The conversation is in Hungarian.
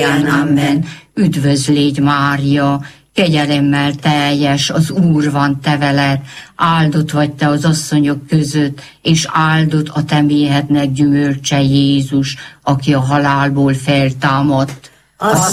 Ilyen, amen. Üdvözl légy, Mária, kegyelemmel teljes, az Úr van te veled, áldott vagy te az asszonyok között, és áldott a te méhednek gyümölcse Jézus, aki a halálból feltámadt.